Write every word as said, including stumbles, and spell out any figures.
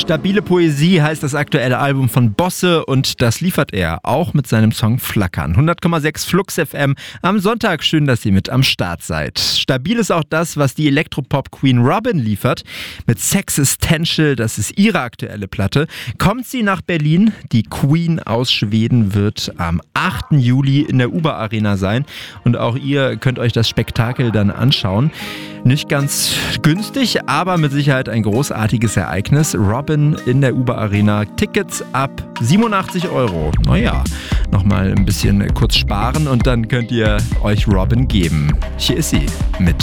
Stabile Poesie heißt das aktuelle Album von Bosse und das liefert er auch mit seinem Song Flackern. hundert Komma sechs Flux F M am Sonntag. Schön, dass ihr mit am Start seid. Stabil ist auch das, was die Elektropop-Queen Robyn liefert. Mit Sexistential, das ist ihre aktuelle Platte, kommt sie nach Berlin. Die Queen aus Schweden wird am achten Juli in der Uber Arena sein und auch ihr könnt euch das Spektakel dann anschauen. Nicht ganz günstig, aber mit Sicherheit ein großartiges Ereignis. Robyn in der Uber Arena. Tickets ab siebenundachtzig Euro. Naja, nochmal ein bisschen kurz sparen und dann könnt ihr euch Robyn geben. Hier ist sie mit